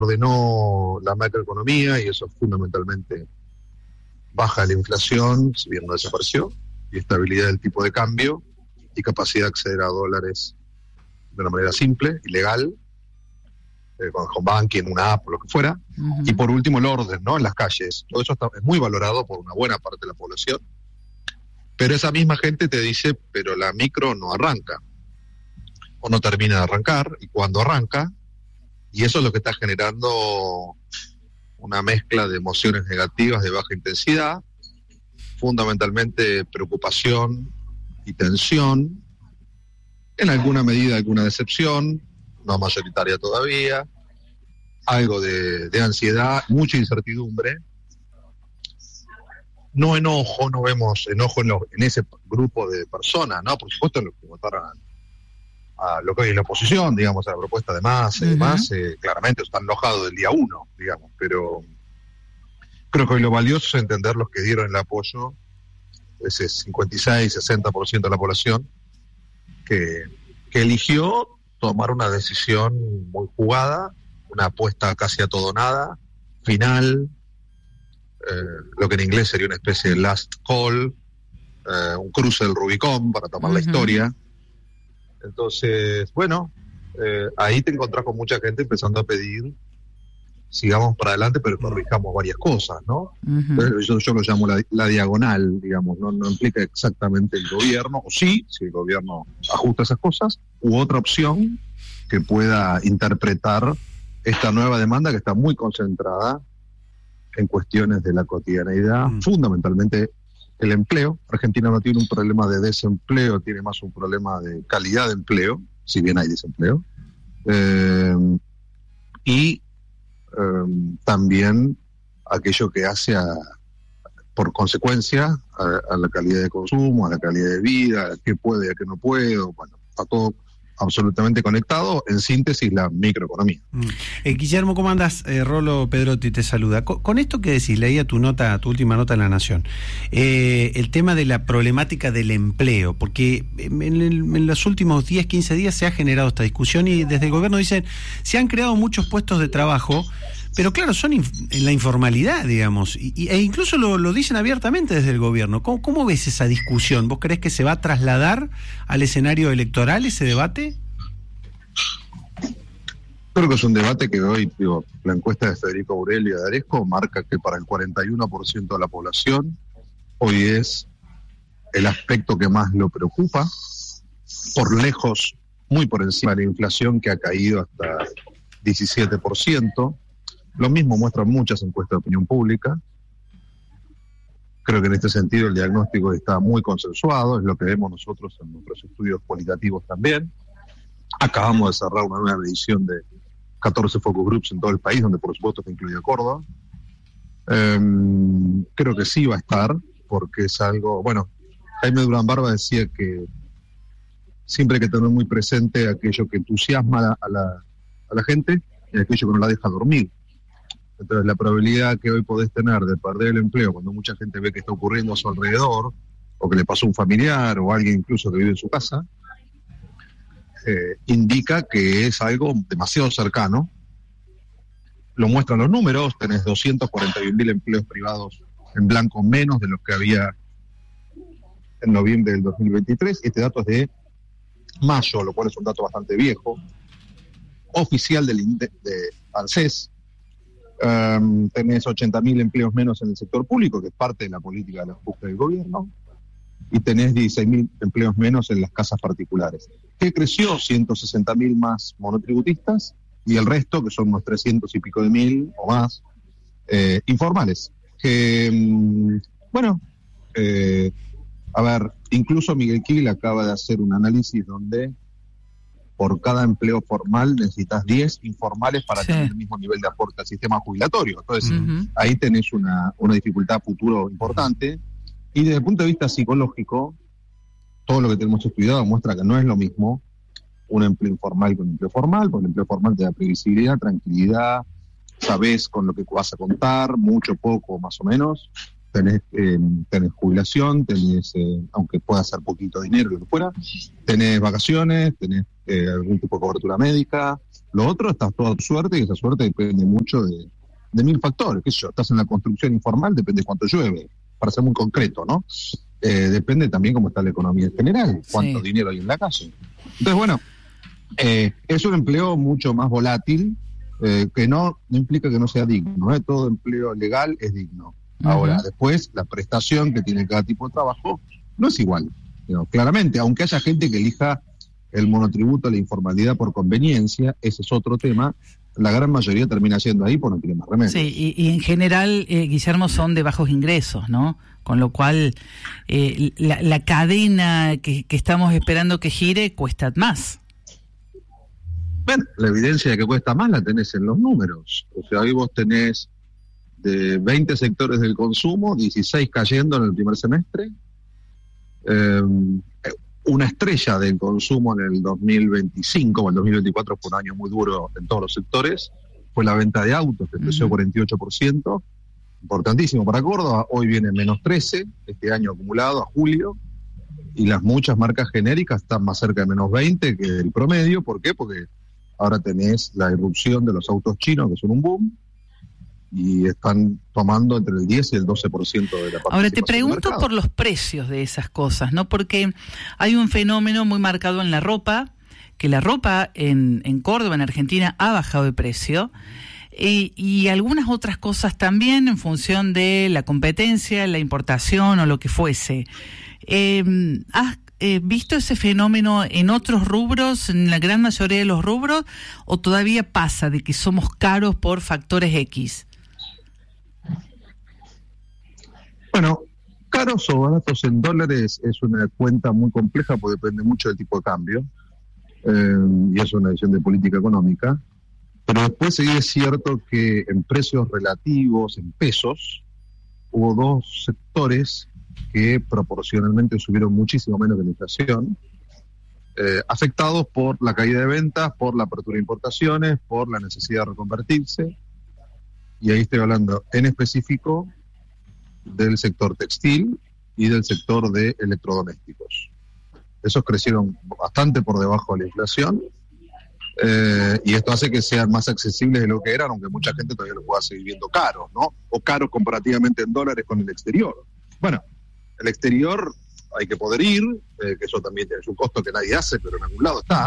ordenó la macroeconomía y eso fundamentalmente baja la inflación, si bien no desapareció, y estabilidad del tipo de cambio y capacidad de acceder a dólares de una manera simple y legal, con home banking, una app o lo que fuera. Uh-huh. Y por último el orden, ¿no? En las calles. Todo eso es muy valorado por una buena parte de la población. Pero esa misma gente te dice, pero la micro no arranca. O no termina de arrancar. Y cuando arranca, y eso es lo que está generando una mezcla de emociones negativas de baja intensidad, fundamentalmente preocupación y tensión, en alguna medida alguna decepción, no mayoritaria todavía, algo de ansiedad, mucha incertidumbre. No enojo, no vemos enojo en ese grupo de personas, ¿no? Por supuesto, en los que votaron a lo que hay en la oposición, digamos, a la propuesta de Massa y demás, claramente están enojados del día 1, digamos, pero creo que hoy lo valioso es entender los que dieron el apoyo, ese 56-60% de la población, que eligió tomar una decisión muy jugada, una apuesta casi a todo nada, final, lo que en inglés sería una especie de last call, un cruce del Rubicón para tomar la historia. Entonces, bueno, ahí te encontrás con mucha gente empezando a pedir sigamos para adelante, pero corrijamos varias cosas, ¿no? Yo lo llamo la diagonal, digamos, no implica exactamente el gobierno, o sí, si el gobierno ajusta esas cosas, u otra opción que pueda interpretar esta nueva demanda que está muy concentrada en cuestiones de la cotidianeidad, fundamentalmente el empleo. Argentina no tiene un problema de desempleo, tiene más un problema de calidad de empleo, si bien hay desempleo, y también aquello que hace por consecuencia a la calidad de consumo, a la calidad de vida, a qué puedo y a qué no puedo. Bueno, está todo absolutamente conectado. En síntesis, la microeconomía. Guillermo, ¿cómo andás? Rolo Pedrotti te saluda. Con esto que decís, leía tu última nota en La Nación, el tema de la problemática del empleo, porque en los últimos 10, 15 días se ha generado esta discusión y desde el gobierno dicen, se han creado muchos puestos de trabajo, pero claro, son en la informalidad, digamos, e incluso lo dicen abiertamente desde el gobierno. ¿Cómo ves esa discusión? ¿Vos creés que se va a trasladar al escenario electoral ese debate? Creo que es un debate que hoy, la encuesta de Federico Aurelio de Aresco marca que para el 41% de la población hoy es el aspecto que más lo preocupa, por lejos, muy por encima de la inflación que ha caído hasta 17%. Lo mismo muestran muchas encuestas de opinión pública. Creo que en este sentido el diagnóstico está muy consensuado, es lo que vemos nosotros en nuestros estudios cualitativos también. Acabamos de cerrar una nueva edición de 14 focus groups en todo el país, donde por supuesto está incluido Córdoba. Creo que sí va a estar, porque es algo... Bueno, Jaime Durán Barba decía que siempre hay que tener muy presente aquello que entusiasma a la gente y aquello que no la deja dormir. Entonces la probabilidad que hoy podés tener de perder el empleo cuando mucha gente ve que está ocurriendo a su alrededor, o que le pasó a un familiar, o a alguien incluso que vive en su casa, indica que es algo demasiado cercano. Lo muestran los números, tenés 241.000 empleos privados en blanco menos de los que había en noviembre del 2023. Este dato es de mayo, lo cual es un dato bastante viejo, oficial de ANSES. Tenés 80.000 empleos menos en el sector público, que es parte de la política de la búsqueda del gobierno, y tenés 16.000 empleos menos en las casas particulares. ¿Qué creció? 160.000 más monotributistas, y el resto, que son unos 300 y pico de mil o más, informales. A ver, incluso Miguel Kiel acaba de hacer un análisis donde por cada empleo formal necesitas 10 informales para tener el mismo nivel de aporte al sistema jubilatorio. Entonces, ahí tenés una dificultad a futuro importante. Y desde el punto de vista psicológico, todo lo que tenemos estudiado muestra que no es lo mismo un empleo informal que un empleo formal, porque el empleo formal te da previsibilidad, tranquilidad, sabés con lo que vas a contar, mucho, poco, más o menos. Tenés jubilación, tenés, aunque pueda ser poquito dinero, lo que fuera, tenés vacaciones, tenés algún tipo de cobertura médica, Lo otro está toda tu suerte, y esa suerte depende mucho de mil factores. ¿Qué sé yo? Estás en la construcción informal, depende de cuánto llueve, para ser muy concreto, ¿no? Depende también cómo está la economía en general, cuánto dinero hay en la calle. Entonces, bueno, es un empleo mucho más volátil, que no implica que no sea digno, ¿eh? Todo empleo legal es digno. Ahora, después, la prestación que tiene cada tipo de trabajo no es igual. ¿No? Claramente, aunque haya gente que elija el monotributo a la informalidad por conveniencia, ese es otro tema, la gran mayoría termina siendo ahí por no tener más remedio. Sí, y en general, Guillermo, son de bajos ingresos, ¿no? Con lo cual, la cadena que estamos esperando que gire cuesta más. Bueno, la evidencia de que cuesta más la tenés en los números. O sea, hoy vos tenés de 20 sectores del consumo, 16 cayendo en el primer semestre. Una estrella del consumo en el 2025, o el 2024 fue un año muy duro en todos los sectores, fue la venta de autos, que creció 48%, importantísimo para Córdoba. Hoy viene menos 13, este año acumulado a julio, y las muchas marcas genéricas están más cerca de menos 20 que el promedio. ¿Por qué? Porque ahora tenés la irrupción de los autos chinos, que son un boom, y están tomando entre el 10 y el 12% de la participación. Ahora te pregunto por los precios de esas cosas, ¿no? Porque hay un fenómeno muy marcado en la ropa, que la ropa en Córdoba, en Argentina, ha bajado de precio, y algunas otras cosas también en función de la competencia, la importación o lo que fuese. ¿Has visto ese fenómeno en otros rubros, en la gran mayoría de los rubros, o todavía pasa de que somos caros por factores X? Bueno, caros o baratos en dólares es una cuenta muy compleja porque depende mucho del tipo de cambio, y es una decisión de política económica, pero después sí es cierto que en precios relativos, en pesos, hubo dos sectores que proporcionalmente subieron muchísimo menos que la inflación, afectados por la caída de ventas, por la apertura de importaciones, por la necesidad de reconvertirse, y ahí estoy hablando en específico del sector textil y del sector de electrodomésticos. Esos crecieron bastante por debajo de la inflación, y esto hace que sean más accesibles de lo que eran, aunque mucha gente todavía lo pueda seguir viendo caros, ¿no? O caros comparativamente en dólares con el exterior. Bueno, el exterior hay que poder ir, que eso también tiene su costo que nadie hace, pero en algún lado está.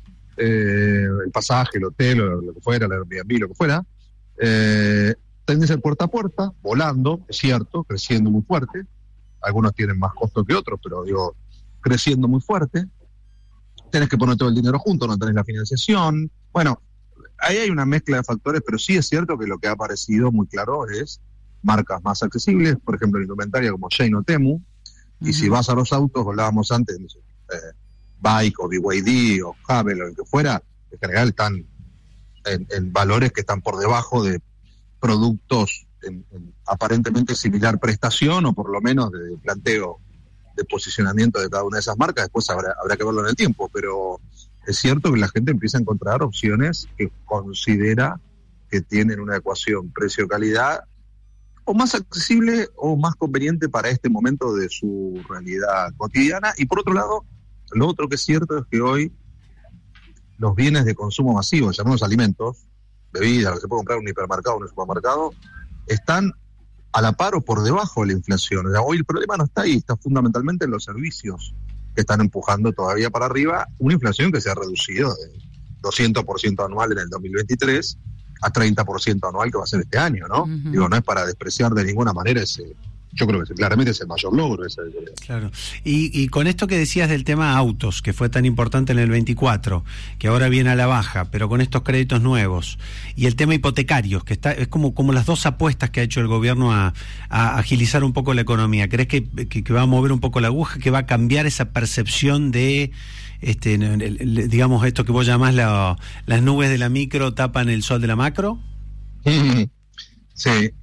El pasaje, el hotel, o lo que fuera, el Airbnb, lo que fuera. Tienen que ser puerta a puerta, volando, es cierto, creciendo muy fuerte. Algunos tienen más costo que otros, pero digo, creciendo muy fuerte. Tenés que poner todo el dinero junto, no tenés la financiación. Bueno, ahí hay una mezcla de factores, pero sí es cierto que lo que ha aparecido muy claro es marcas más accesibles, por ejemplo, en indumentaria como Shein o Temu. Y si vas a los autos, hablábamos antes, Bike o BYD o Havel o el que fuera, en general están en valores que están por debajo de productos en aparentemente similar prestación, o por lo menos de planteo de posicionamiento de cada una de esas marcas. Después habrá que verlo en el tiempo, pero es cierto que la gente empieza a encontrar opciones que considera que tienen una ecuación precio-calidad o más accesible o más conveniente para este momento de su realidad cotidiana. Y por otro lado, lo otro que es cierto es que hoy los bienes de consumo masivo, llamamos alimentos, bebidas, lo que se puede comprar en un hipermercado o en un supermercado, están a la par o por debajo de la inflación. O sea, hoy el problema no está ahí, está fundamentalmente en los servicios que están empujando todavía para arriba una inflación que se ha reducido de 200% anual en el 2023 a 30% anual que va a ser este año, ¿no? Digo, no es para despreciar de ninguna manera ese. Yo creo que claramente es el mayor logro ese. Claro. Y con esto que decías del tema autos, que fue tan importante en el 24, que ahora viene a la baja, pero con estos créditos nuevos, y el tema hipotecarios, que es como las dos apuestas que ha hecho el gobierno a agilizar un poco la economía. ¿Crees que va a mover un poco la aguja, que va a cambiar esa percepción de, digamos, esto que vos llamás las nubes de la micro tapan el sol de la macro? Sí,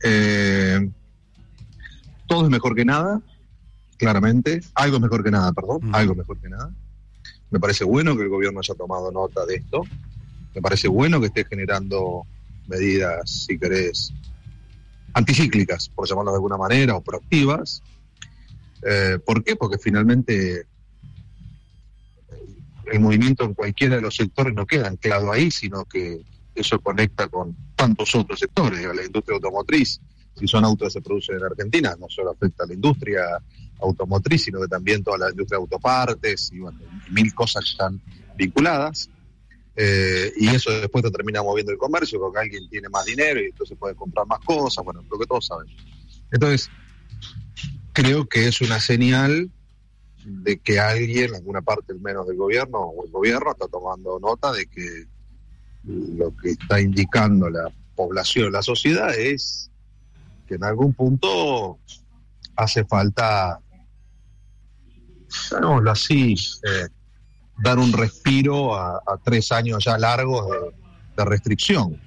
todo es mejor que nada, claramente. Algo es mejor que nada, algo es mejor que nada. Me parece bueno que el gobierno haya tomado nota de esto. Me parece bueno que esté generando medidas, si querés, anticíclicas, por llamarlo de alguna manera, o proactivas. ¿Por qué? Porque finalmente el movimiento en cualquiera de los sectores no queda anclado ahí, sino que eso conecta con tantos otros sectores. La industria automotriz, si son autos que se producen en Argentina, no solo afecta a la industria automotriz, sino que también toda la industria de autopartes y bueno, mil cosas que están vinculadas. Y eso después te termina moviendo el comercio, porque alguien tiene más dinero y entonces puede comprar más cosas, bueno, lo que todos sabemos. Entonces, creo que es una señal de que alguien, alguna parte al menos del gobierno, o el gobierno está tomando nota de que lo que está indicando la población, la sociedad, es que en algún punto hace falta, llamémoslo así, dar un respiro a 3 años ya largos de restricción.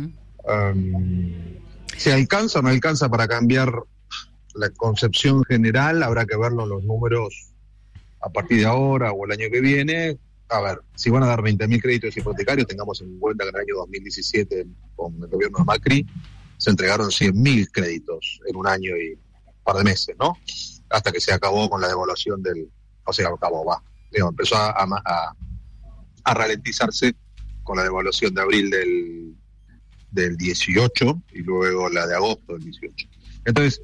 Si alcanza o no alcanza para cambiar la concepción general, habrá que verlo en los números a partir de ahora o el año que viene. A ver, si van a dar 20.000 créditos hipotecarios, tengamos en cuenta que en el año 2017, con el gobierno de Macri, se entregaron 100.000 créditos en un año y un par de meses, ¿no? Hasta que se acabó con la devaluación empezó a ralentizarse con la devaluación de abril del 18 y luego la de agosto del 18. Entonces,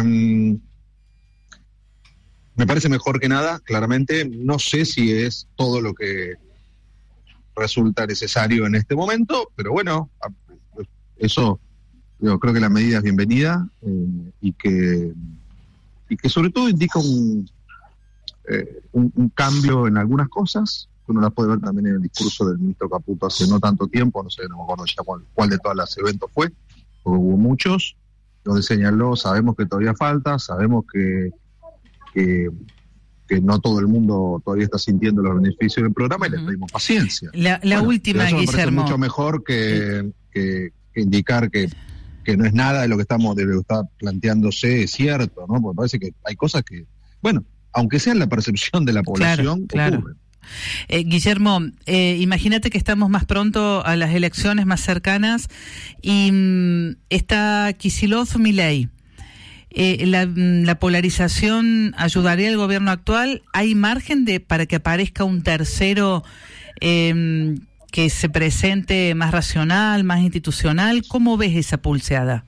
me parece mejor que nada, claramente. No sé si es todo lo que resulta necesario en este momento, pero bueno, eso creo que la medida es bienvenida y que sobre todo indica un cambio en algunas cosas. Uno las puede ver también en el discurso del ministro Caputo hace no tanto tiempo, no me acuerdo ya cuál de todos los eventos fue, porque hubo muchos, donde señaló: sabemos que todavía falta, sabemos que no todo el mundo todavía está sintiendo los beneficios del programa, y les pedimos paciencia. La última, eso Guillermo. Me parece mucho mejor que indicar que no es nada de lo que está planteándose es cierto, ¿no? Porque parece que hay cosas que, bueno, aunque sea en la percepción de la población, ocurren. Guillermo, imagínate que estamos más pronto a las elecciones más cercanas y está Kicillof, Milei. La polarización ayudaría al gobierno actual. ¿Hay margen para que aparezca un tercero que se presente más racional, más institucional? ¿Cómo ves esa pulseada?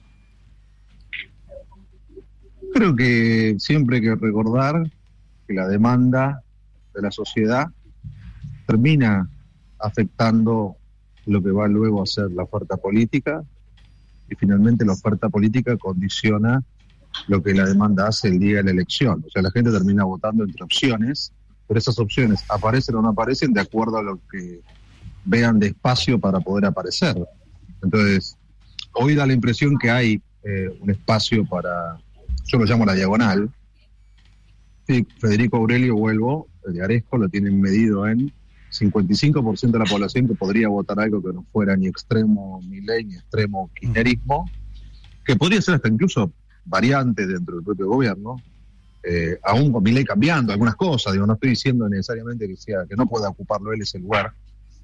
Creo que siempre hay que recordar que la demanda de la sociedad termina afectando lo que va luego a ser la oferta política, y finalmente la oferta política condiciona lo que la demanda hace el día de la elección. O sea, la gente termina votando entre opciones, pero esas opciones aparecen o no aparecen de acuerdo a lo que vean de espacio para poder aparecer. Entonces, hoy da la impresión que hay un espacio para, yo lo llamo la diagonal. Sí, Federico Aurelio, de Aresco, lo tienen medido en 55% de la población que podría votar algo que no fuera ni extremo Milei ni extremo kirchnerismo, que podría ser hasta incluso variante dentro del propio gobierno, aún con Milei cambiando algunas cosas. No estoy diciendo necesariamente que no pueda ocuparlo él ese lugar,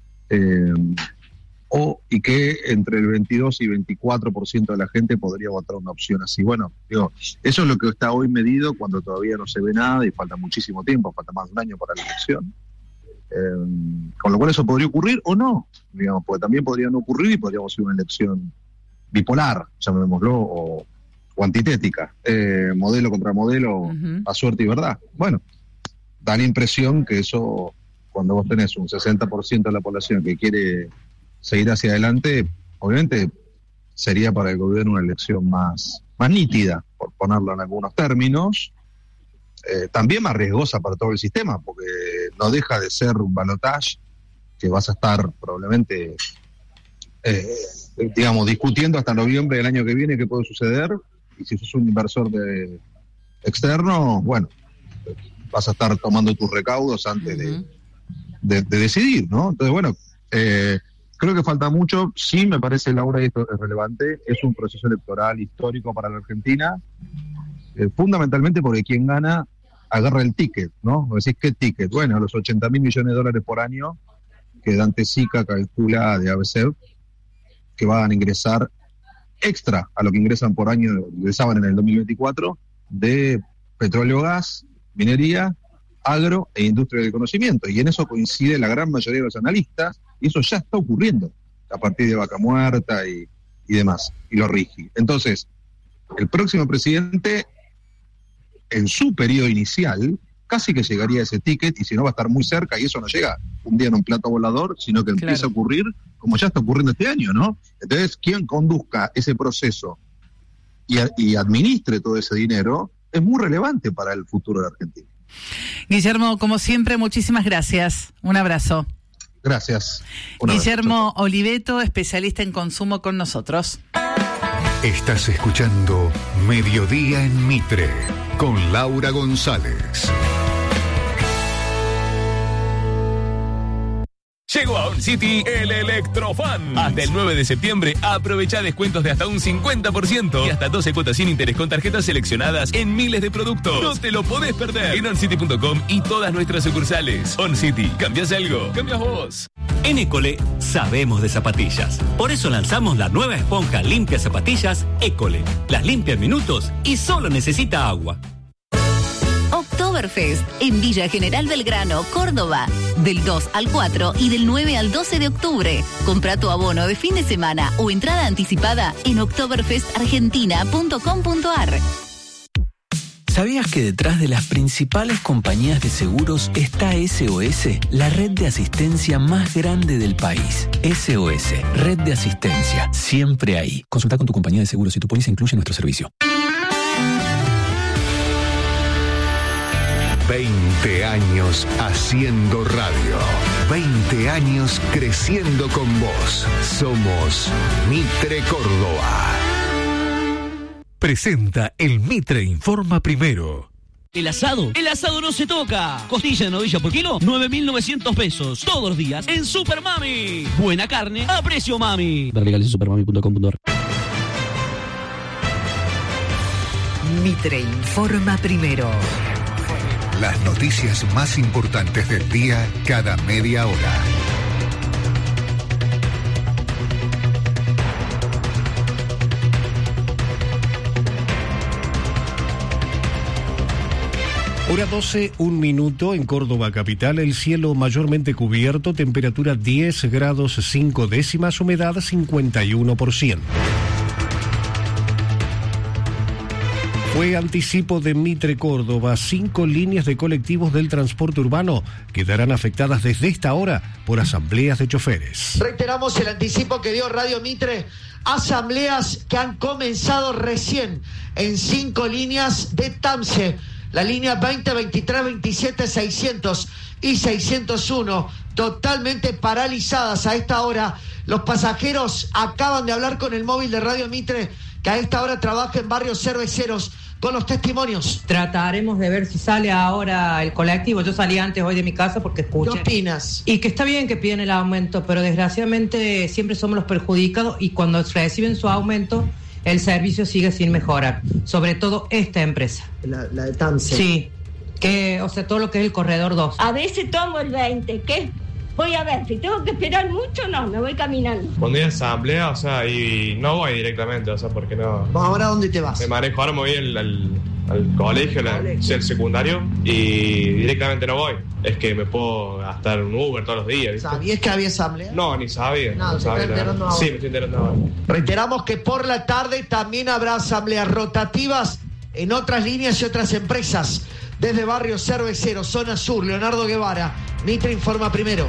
y que entre el 22 y 24% de la gente podría votar una opción así. Bueno, eso es lo que está hoy medido, cuando todavía no se ve nada y falta muchísimo tiempo, falta más de un año para la elección. Con lo cual eso podría ocurrir o no, porque también podría no ocurrir y podríamos ir a una elección bipolar, llamémoslo, o antitética, modelo contra modelo, a suerte y verdad. Bueno, da la impresión que eso, cuando vos tenés un 60% de la población que quiere seguir hacia adelante, obviamente sería para el gobierno una elección más nítida, por ponerlo en algunos términos, también más riesgosa para todo el sistema, porque no deja de ser un balotaje que vas a estar probablemente, discutiendo hasta noviembre del año que viene qué puede suceder, y si sos un inversor externo, bueno, vas a estar tomando tus recaudos antes de decidir, ¿no? Entonces, bueno, creo que falta mucho. Sí, me parece, Laura, y esto es relevante, es un proceso electoral histórico para la Argentina, fundamentalmente porque quien gana agarra el ticket, ¿no? ¿Me decís qué ticket? Bueno, los $80.000 millones por año que Dante Sica calcula de ABC que van a ingresar extra a lo que ingresan por año, ingresaban en el 2024, de petróleo, gas, minería agro e industria del conocimiento, y en eso coincide la gran mayoría de los analistas, y eso ya está ocurriendo a partir de Vaca Muerta y demás, y lo RIGI. Entonces, el próximo presidente, en su periodo inicial, casi que llegaría a ese ticket, y si no va a estar muy cerca, y eso no llega un día en un plato volador, sino que empieza a ocurrir como ya está ocurriendo este año, ¿no? Entonces, quien conduzca ese proceso y administre todo ese dinero es muy relevante para el futuro de Argentina. Guillermo, como siempre, muchísimas gracias. Un abrazo. Gracias. Guillermo Oliveto, especialista en consumo, con nosotros. Estás escuchando Mediodía en Mitre con Laura González. Llegó a OnCity el Electrofan. Hasta el 9 de septiembre aprovecha descuentos de hasta un 50% y hasta 12 cuotas sin interés con tarjetas seleccionadas en miles de productos. No te lo podés perder en oncity.com y todas nuestras sucursales. OnCity, ¿cambias algo? Cambias vos. En École sabemos de zapatillas. Por eso lanzamos la nueva esponja limpia zapatillas École. Las limpia en minutos y solo necesita agua. Oktoberfest en Villa General Belgrano, Córdoba, del 2 al 4 y del 9 al 12 de octubre. Compra tu abono de fin de semana o entrada anticipada en oktoberfestargentina.com.ar. ¿Sabías que detrás de las principales compañías de seguros está SOS, la red de asistencia más grande del país? SOS, red de asistencia, siempre ahí. Consulta con tu compañía de seguros si tu póliza incluye nuestro servicio. 20 años haciendo radio. 20 años creciendo con vos. Somos Mitre Córdoba. Presenta el Mitre Informa Primero. El asado no se toca. Costilla de novilla por kilo, 9.900 pesos. Todos los días en Super Mami. Buena carne a precio mami. Legales en supermami.com.ar. Mitre Informa Primero. Las noticias más importantes del día cada media hora. Hora 12, 1 minuto en Córdoba capital, el cielo mayormente cubierto, temperatura 10 grados 5 décimas, humedad 51%. Fue anticipo de Mitre Córdoba. 5 líneas de colectivos del transporte urbano quedarán afectadas desde esta hora por asambleas de choferes. Reiteramos el anticipo que dio Radio Mitre. Asambleas que han comenzado recién en 5 líneas de TAMSE. La línea 20, 23, 27, 600 y 601 totalmente paralizadas a esta hora. Los pasajeros acaban de hablar con el móvil de Radio Mitre, que a esta hora trabaja en barrios cerveceros, con los testimonios. Trataremos de ver si sale ahora el colectivo. Yo salí antes hoy de mi casa porque escuché. ¿Qué opinas? Y que está bien que piden el aumento, pero desgraciadamente siempre somos los perjudicados y cuando reciben su aumento, el servicio sigue sin mejorar. Sobre todo esta empresa. La de TAMSE. Sí. Que, o sea, todo lo que es el corredor 2. A veces tomo el 20, ¿qué? Voy a ver, si tengo que esperar mucho, no, me voy caminando. Cuando hay asamblea, o sea, y no voy directamente, o sea, porque no... ¿Ahora dónde te vas? Me manejo, ahora me voy al colegio, el secundario, y directamente no voy. Es que me puedo gastar un Uber todos los días, ¿viste? ¿Sabías que había asamblea? No, ni sabía. No sabía enterando ahora. Sí, me estoy enterando ahora. Reiteramos que por la tarde también habrá asambleas rotativas en otras líneas y otras empresas. Desde Barrio Cervecero, Zona Sur, Leonardo Guevara, Mitre Informa Primero.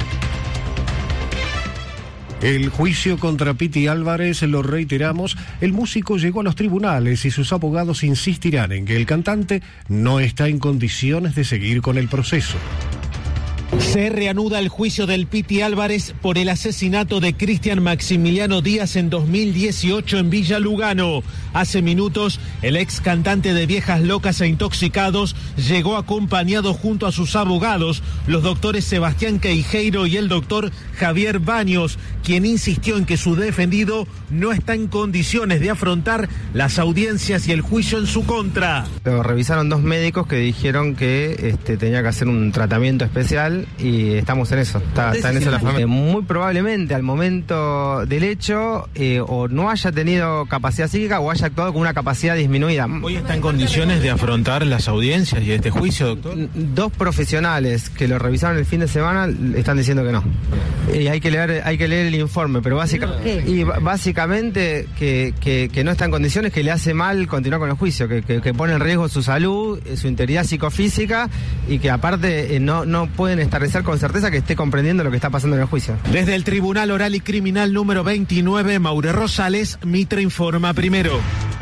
El juicio contra Piti Álvarez, lo reiteramos, el músico llegó a los tribunales y sus abogados insistirán en que el cantante no está en condiciones de seguir con el proceso. Se reanuda el juicio del Piti Álvarez por el asesinato de Cristian Maximiliano Díaz en 2018 en Villa Lugano. Hace minutos, el ex cantante de Viejas Locas e Intoxicados llegó acompañado junto a sus abogados, los doctores Sebastián Queijeiro y el doctor Javier Baños, quien insistió en que su defendido no está en condiciones de afrontar las audiencias y el juicio en su contra. Lo revisaron 2 médicos que dijeron que tenía que hacer un tratamiento especial y estamos en eso. Está en eso la familia. Muy probablemente al momento del hecho o no haya tenido capacidad psíquica o haya actuado con una capacidad disminuida. ¿Hoy está en condiciones de afrontar las audiencias y este juicio, doctor? 2 profesionales que lo revisaron el fin de semana están diciendo que no. Hay que leer el informe, pero básicamente que no está en condiciones, que le hace mal continuar con el juicio, que pone en riesgo su salud, su integridad psicofísica y que aparte no pueden establecer con certeza que esté comprendiendo lo que está pasando en el juicio. Desde el Tribunal Oral y Criminal número 29, Maure Rosales, Mitre Informa Primero.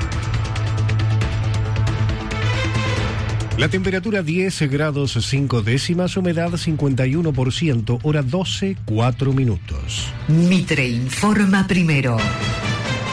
La temperatura 10 grados 5 décimas, humedad 51%, hora 12, 4 minutos. Mitre Informa Primero.